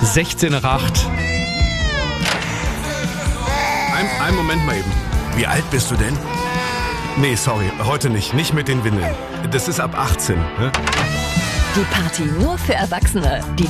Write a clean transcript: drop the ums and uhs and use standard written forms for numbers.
16 nach 8. Einen Moment mal eben. Wie alt bist du denn? Nee, sorry, heute nicht. Nicht mit den Windeln. Das ist ab 18. Ne? Die Party nur für Erwachsene. Die